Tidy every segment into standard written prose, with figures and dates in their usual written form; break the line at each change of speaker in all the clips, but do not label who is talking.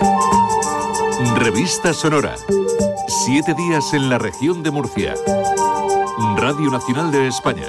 Revista Sonora. 7 días en la región de Murcia. Radio Nacional de España.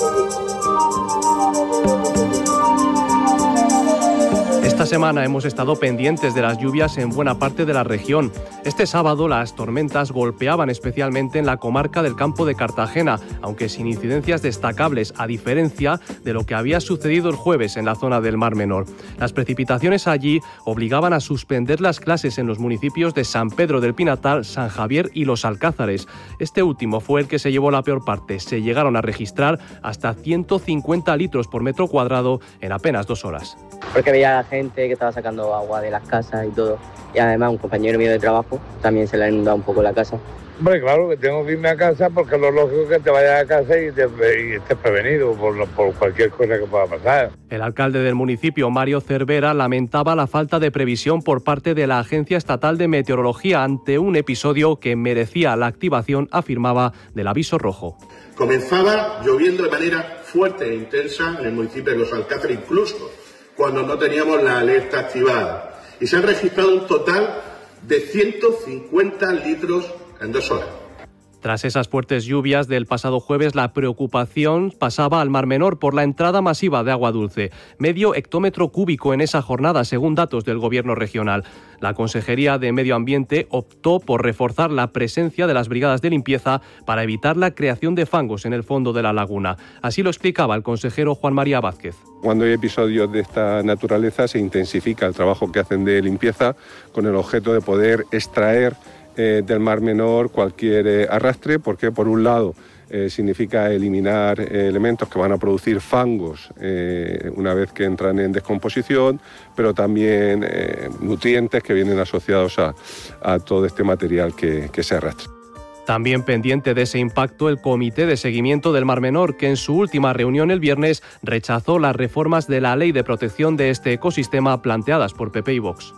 Esta semana hemos estado pendientes de las lluvias en buena parte de la región. Este sábado las tormentas golpeaban especialmente en la comarca del Campo de Cartagena, aunque sin incidencias destacables, a diferencia de lo que había sucedido el jueves en la zona del Mar Menor. Las precipitaciones allí obligaban a suspender las clases en los municipios de San Pedro del Pinatar, San Javier y Los Alcázares. Este último fue el que se llevó la peor parte. Se llegaron a registrar hasta 150 litros por metro cuadrado en apenas 2 horas.
Porque veía a la gente que estaba sacando agua de las casas y todo. Y además un compañero mío de trabajo también se le ha inundado un poco la casa.
Hombre, claro que tengo que irme a casa porque lo lógico es que te vayas a casa y estés prevenido por cualquier cosa que pueda pasar.
El alcalde del municipio, Mario Cervera, lamentaba la falta de previsión por parte de la Agencia Estatal de Meteorología ante un episodio que merecía la activación, afirmaba, del aviso rojo.
Comenzaba lloviendo de manera fuerte e intensa en el municipio de Los Alcázares, incluso cuando no teníamos la alerta activada. Y se han registrado un total de 150 litros en 2 horas.
Tras esas fuertes lluvias del pasado jueves, la preocupación pasaba al Mar Menor por la entrada masiva de agua dulce. Medio hectómetro cúbico en esa jornada, según datos del Gobierno regional. La Consejería de Medio Ambiente optó por reforzar la presencia de las brigadas de limpieza para evitar la creación de fangos en el fondo de la laguna. Así lo explicaba el consejero Juan María Vázquez.
Cuando hay episodios de esta naturaleza se intensifica el trabajo que hacen de limpieza con el objeto de poder extraer del Mar Menor cualquier arrastre, porque por un lado significa eliminar elementos que van a producir fangos una vez que entran en descomposición, pero también nutrientes que vienen asociados a todo este material que se arrastra.
También pendiente de ese impacto el Comité de Seguimiento del Mar Menor, que en su última reunión el viernes rechazó las reformas de la Ley de Protección de este ecosistema planteadas por PP y Vox.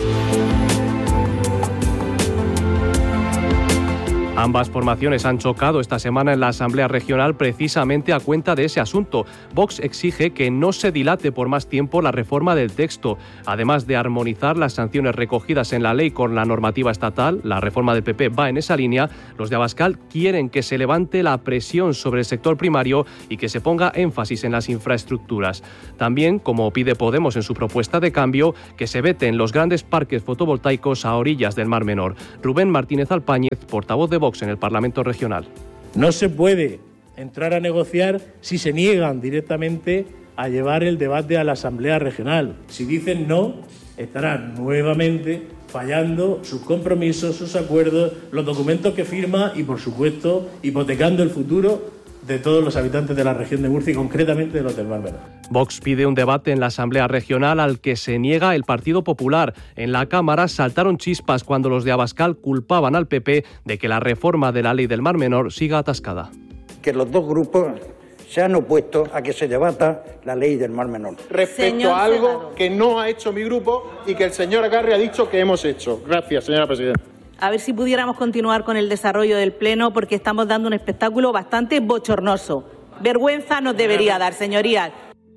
Ambas formaciones han chocado esta semana en la Asamblea Regional precisamente a cuenta de ese asunto. Vox exige que no se dilate por más tiempo la reforma del texto. Además de armonizar las sanciones recogidas en la ley con la normativa estatal, la reforma del PP va en esa línea. Los de Abascal quieren que se levante la presión sobre el sector primario y que se ponga énfasis en las infraestructuras. También, como pide Podemos en su propuesta de cambio, que se veten los grandes parques fotovoltaicos a orillas del Mar Menor. Rubén Martínez Alpáñez, portavoz de Vox en el Parlamento Regional.
No se puede entrar a negociar si se niegan directamente a llevar el debate a la Asamblea Regional. Si dicen no, estarán nuevamente fallando sus compromisos, sus acuerdos, los documentos que firma y, por supuesto, hipotecando el futuro de todos los habitantes de la región de Murcia y concretamente de los del Mar Menor.
Vox pide un debate en la Asamblea Regional al que se niega el Partido Popular. En la Cámara saltaron chispas cuando los de Abascal culpaban al PP de que la reforma de la Ley del Mar Menor siga atascada.
Que los dos grupos se han opuesto a que se debata la Ley del Mar Menor.
Respecto a algo que no ha hecho mi grupo y que el señor Agarri ha dicho que hemos hecho. Gracias, señora presidenta.
A ver si pudiéramos continuar con el desarrollo del Pleno, porque estamos dando un espectáculo bastante bochornoso. Vergüenza nos debería dar, señorías.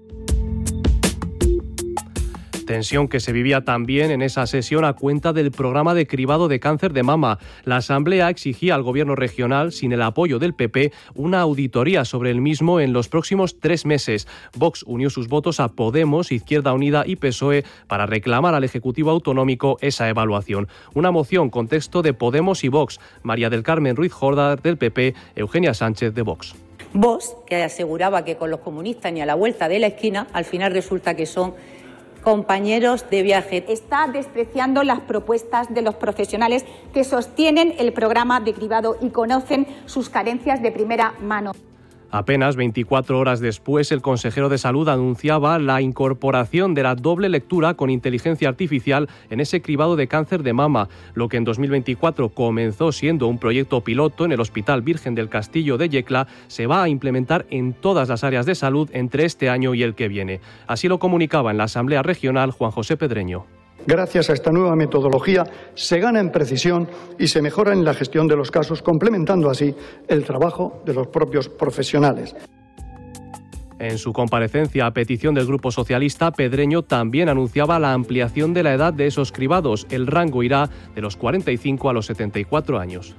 Tensión que se vivía también en esa sesión a cuenta del programa de cribado de cáncer de mama. La Asamblea exigía al Gobierno regional, sin el apoyo del PP, una auditoría sobre el mismo en los próximos 3 meses. Vox unió sus votos a Podemos, Izquierda Unida y PSOE para reclamar al Ejecutivo Autonómico esa evaluación. Una moción con texto de Podemos y Vox. María del Carmen Ruiz Jordar del PP, Eugenia Sánchez de Vox.
Vox, que aseguraba que con los comunistas ni a la vuelta de la esquina, al final resulta que son compañeros de viaje.
Está despreciando las propuestas de los profesionales que sostienen el programa de cribado y conocen sus carencias de primera mano.
Apenas 24 horas después, el consejero de Salud anunciaba la incorporación de la doble lectura con inteligencia artificial en ese cribado de cáncer de mama, lo que en 2024 comenzó siendo un proyecto piloto en el Hospital Virgen del Castillo de Yecla, se va a implementar en todas las áreas de salud entre este año y el que viene. Así lo comunicaba en la Asamblea Regional Juan José Pedreño.
Gracias a esta nueva metodología se gana en precisión y se mejora en la gestión de los casos, complementando así el trabajo de los propios profesionales.
En su comparecencia a petición del Grupo Socialista, Pedreño también anunciaba la ampliación de la edad de esos cribados. El rango irá de los 45 a los 74 años.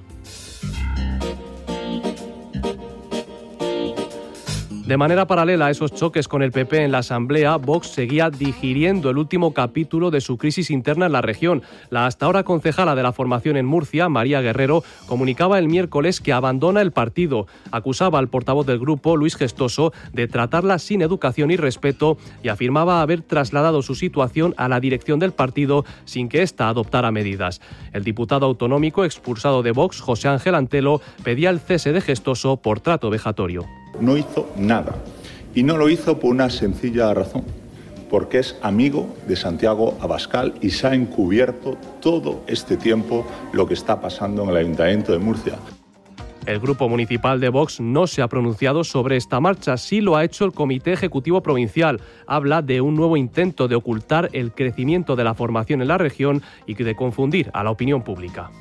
De manera paralela a esos choques con el PP en la Asamblea, Vox seguía digiriendo el último capítulo de su crisis interna en la región. La hasta ahora concejala de la formación en Murcia, María Guerrero, comunicaba el miércoles que abandona el partido. Acusaba al portavoz del grupo, Luis Gestoso, de tratarla sin educación y respeto y afirmaba haber trasladado su situación a la dirección del partido sin que ésta adoptara medidas. El diputado autonómico expulsado de Vox, José Ángel Antelo, pedía el cese de Gestoso por trato vejatorio.
No hizo nada, y no lo hizo por una sencilla razón, porque es amigo de Santiago Abascal y se ha encubierto todo este tiempo lo que está pasando en el Ayuntamiento de Murcia.
El Grupo Municipal de Vox no se ha pronunciado sobre esta marcha, sí lo ha hecho el Comité Ejecutivo Provincial. Habla de un nuevo intento de ocultar el crecimiento de la formación en la región y de confundir a la opinión pública.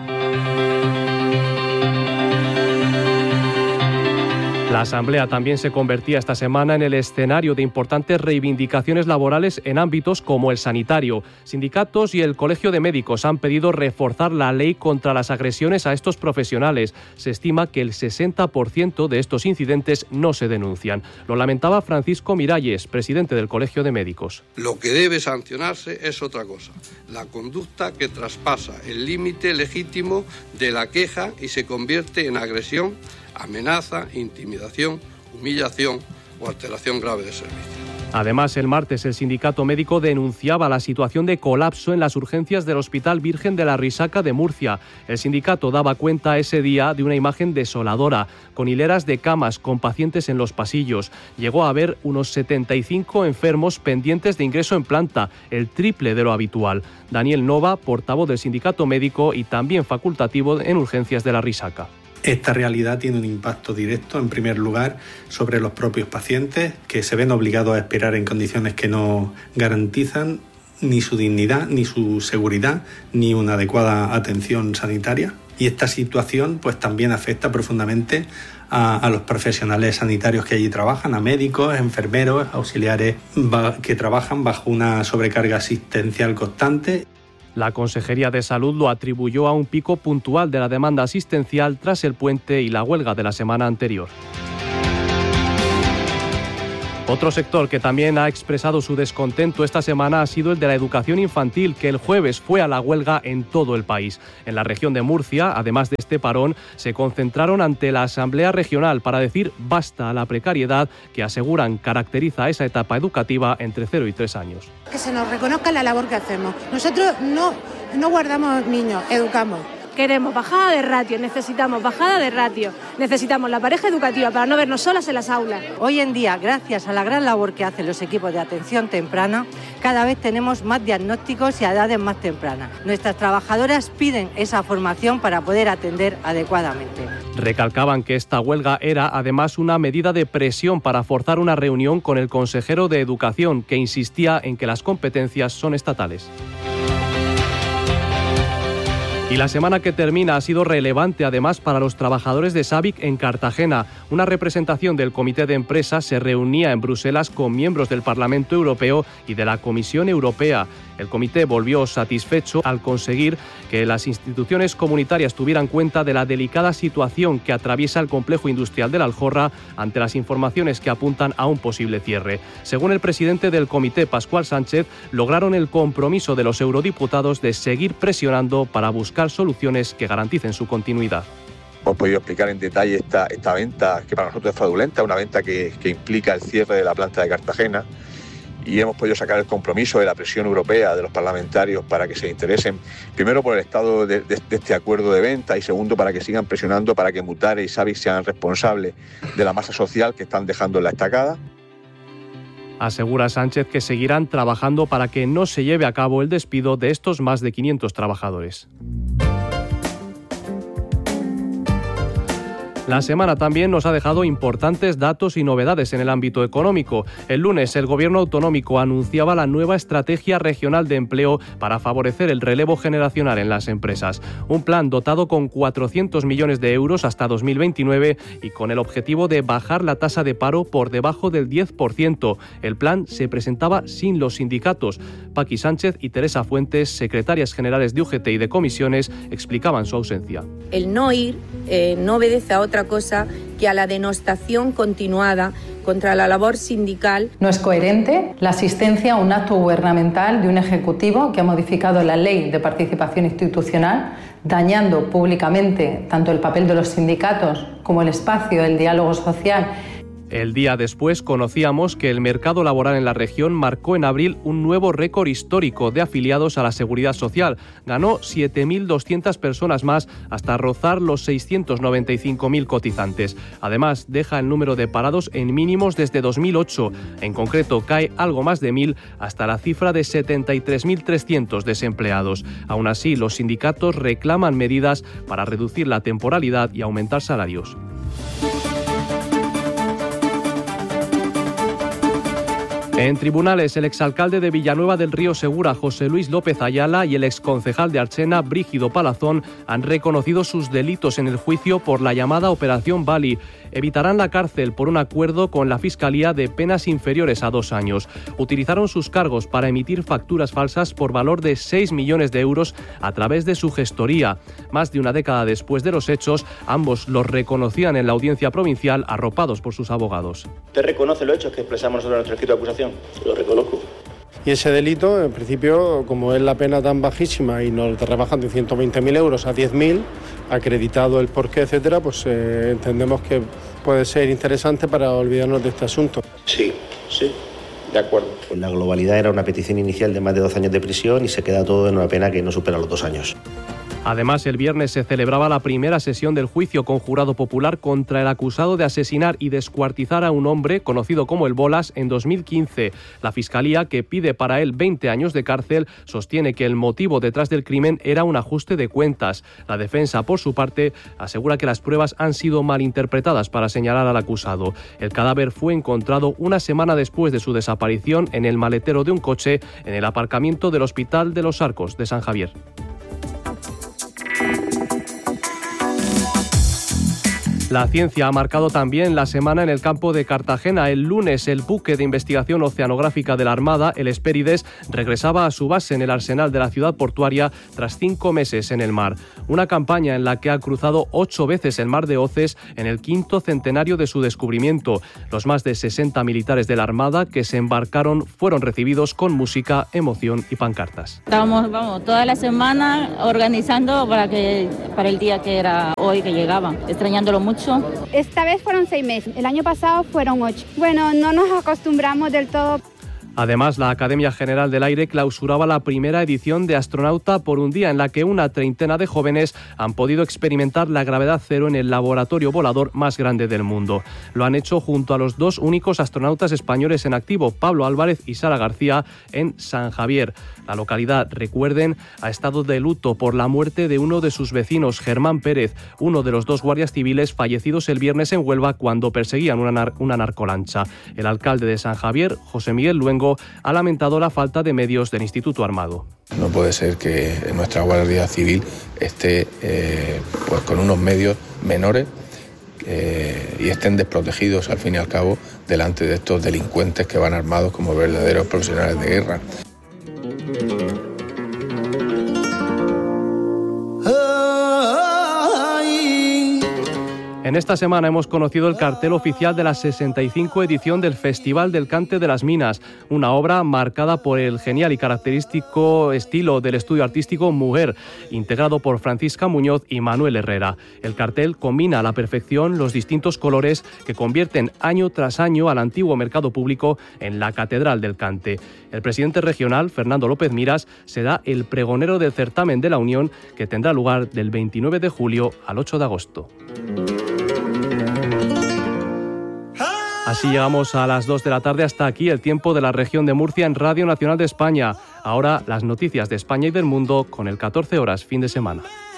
La Asamblea también se convertía esta semana en el escenario de importantes reivindicaciones laborales en ámbitos como el sanitario. Sindicatos y el Colegio de Médicos han pedido reforzar la ley contra las agresiones a estos profesionales. Se estima que el 60% de estos incidentes no se denuncian. Lo lamentaba Francisco Miralles, presidente del Colegio de Médicos.
Lo que debe sancionarse es otra cosa, la conducta que traspasa el límite legítimo de la queja y se convierte en agresión, amenaza, intimidación, humillación o alteración grave de servicio.
Además, el martes el sindicato médico denunciaba la situación de colapso en las urgencias del Hospital Virgen de la Risaca de Murcia. El sindicato daba cuenta ese día de una imagen desoladora, con hileras de camas con pacientes en los pasillos. Llegó a haber unos 75 enfermos pendientes de ingreso en planta, el triple de lo habitual. Daniel Nova, portavoz del sindicato médico y también facultativo en urgencias de la Risaca.
Esta realidad tiene un impacto directo, en primer lugar, sobre los propios pacientes, que se ven obligados a esperar en condiciones que no garantizan ni su dignidad, ni su seguridad, ni una adecuada atención sanitaria. Y esta situación pues también afecta profundamente a los profesionales sanitarios que allí trabajan, a médicos, enfermeros, auxiliares que trabajan bajo una sobrecarga asistencial constante.
La Consejería de Salud lo atribuyó a un pico puntual de la demanda asistencial tras el puente y la huelga de la semana anterior. Otro sector que también ha expresado su descontento esta semana ha sido el de la educación infantil, que el jueves fue a la huelga en todo el país. En la región de Murcia, además de este parón, se concentraron ante la Asamblea Regional para decir basta a la precariedad que aseguran caracteriza esa etapa educativa entre 0 y 3 años.
Que se nos reconozca la labor que hacemos. Nosotros no guardamos niños, educamos.
Queremos bajada de ratio, necesitamos bajada de ratio, necesitamos la pareja educativa para no vernos solas en las aulas.
Hoy en día, gracias a la gran labor que hacen los equipos de atención temprana, cada vez tenemos más diagnósticos y a edades más tempranas. Nuestras trabajadoras piden esa formación para poder atender adecuadamente.
Recalcaban que esta huelga era además una medida de presión para forzar una reunión con el consejero de Educación, que insistía en que las competencias son estatales. Y la semana que termina ha sido relevante además para los trabajadores de SABIC en Cartagena. Una representación del Comité de Empresa se reunía en Bruselas con miembros del Parlamento Europeo y de la Comisión Europea. El comité volvió satisfecho al conseguir que las instituciones comunitarias tuvieran cuenta de la delicada situación que atraviesa el complejo industrial de la Aljorra ante las informaciones que apuntan a un posible cierre. Según el presidente del comité, Pascual Sánchez, lograron el compromiso de los eurodiputados de seguir presionando para buscar soluciones que garanticen su continuidad.
Hemos podido explicar en detalle esta venta, que para nosotros es fraudulenta, una venta que implica el cierre de la planta de Cartagena, y hemos podido sacar el compromiso de la presión europea de los parlamentarios para que se interesen, primero por el estado de este acuerdo de venta y segundo para que sigan presionando para que Mutare y SABIC sean responsables de la masa social que están dejando en la estacada.
Asegura Sánchez que seguirán trabajando para que no se lleve a cabo el despido de estos más de 500 trabajadores. La semana también nos ha dejado importantes datos y novedades en el ámbito económico. El lunes, el Gobierno autonómico anunciaba la nueva Estrategia Regional de Empleo para favorecer el relevo generacional en las empresas. Un plan dotado con 400 millones de euros hasta 2029 y con el objetivo de bajar la tasa de paro por debajo del 10%. El plan se presentaba sin los sindicatos. Paqui Sánchez y Teresa Fuentes, secretarias generales de UGT y de comisiones, explicaban su ausencia.
El no ir no obedece a otra cosa que a la denostación continuada contra la labor sindical.
No es coherente la asistencia a un acto gubernamental de un ejecutivo que ha modificado la ley de participación institucional, dañando públicamente tanto el papel de los sindicatos como el espacio del diálogo social.
El día después conocíamos que el mercado laboral en la región marcó en abril un nuevo récord histórico de afiliados a la Seguridad Social. Ganó 7.200 personas más hasta rozar los 695.000 cotizantes. Además, deja el número de parados en mínimos desde 2008. En concreto, cae algo más de 1.000 hasta la cifra de 73.300 desempleados. Aún así, los sindicatos reclaman medidas para reducir la temporalidad y aumentar salarios. En tribunales, el exalcalde de Villanueva del Río Segura, José Luis López Ayala, y el exconcejal de Archena, Brígido Palazón, han reconocido sus delitos en el juicio por la llamada Operación Bali. Evitarán la cárcel por un acuerdo con la Fiscalía de penas inferiores a 2 años. Utilizaron sus cargos para emitir facturas falsas por valor de 6 millones de euros a través de su gestoría. Más de una década después de los hechos, ambos los reconocían en la audiencia provincial, arropados por sus abogados.
¿Usted reconoce los hechos que expresamos nosotros en nuestro escrito de acusación?
Lo reconozco.
Y ese delito, en principio, como es la pena tan bajísima y nos rebajan de 120.000 euros a 10.000, acreditado el porqué, etcétera, pues entendemos que puede ser interesante para olvidarnos de este asunto.
Sí, de acuerdo.
La globalidad era una petición inicial de más de 2 años de prisión y se queda todo en una pena que no supera los 2 años.
Además, el viernes se celebraba la primera sesión del juicio con jurado popular contra el acusado de asesinar y descuartizar a un hombre conocido como el Bolas en 2015. La Fiscalía, que pide para él 20 años de cárcel, sostiene que el motivo detrás del crimen era un ajuste de cuentas. La defensa, por su parte, asegura que las pruebas han sido malinterpretadas para señalar al acusado. El cadáver fue encontrado una semana después de su desaparición en el maletero de un coche en el aparcamiento del Hospital de los Arcos de San Javier. La ciencia ha marcado también la semana en el campo de Cartagena. El lunes, el buque de investigación oceanográfica de la Armada, el Hespérides, regresaba a su base en el arsenal de la ciudad portuaria tras 5 meses en el mar. Una campaña en la que ha cruzado 8 veces el mar de Oces en el 5º centenario de su descubrimiento. Los más de 60 militares de la Armada que se embarcaron fueron recibidos con música, emoción y pancartas.
Estábamos toda la semana organizando para el día que era hoy que llegaba, extrañándolo mucho.
Esta vez fueron 6 meses, el año pasado fueron 8. Bueno, no nos acostumbramos del todo.
Además, la Academia General del Aire clausuraba la primera edición de Astronauta por un día, en la que una treintena de jóvenes han podido experimentar la gravedad cero en el laboratorio volador más grande del mundo. Lo han hecho junto a los 2 únicos astronautas españoles en activo, Pablo Álvarez y Sara García, en San Javier. La localidad, recuerden, ha estado de luto por la muerte de uno de sus vecinos, Germán Pérez, uno de los 2 guardias civiles fallecidos el viernes en Huelva cuando perseguían una narcolancha. El alcalde de San Javier, José Miguel Luengo, ha lamentado la falta de medios del Instituto Armado.
No puede ser que nuestra Guardia Civil esté pues con unos medios menores y estén desprotegidos, al fin y al cabo, delante de estos delincuentes que van armados como verdaderos profesionales de guerra.
En esta semana hemos conocido el cartel oficial de la 65 edición del Festival del Cante de las Minas, una obra marcada por el genial y característico estilo del estudio artístico Mujer, integrado por Francisca Muñoz y Manuel Herrera. El cartel combina a la perfección los distintos colores que convierten año tras año al antiguo mercado público en la Catedral del Cante. El presidente regional, Fernando López Miras, será el pregonero del certamen de la Unión, que tendrá lugar del 29 de julio al 8 de agosto. Así llegamos a las 2 de la tarde. Hasta aquí el tiempo de la región de Murcia en Radio Nacional de España. Ahora las noticias de España y del mundo con el 14 horas fin de semana.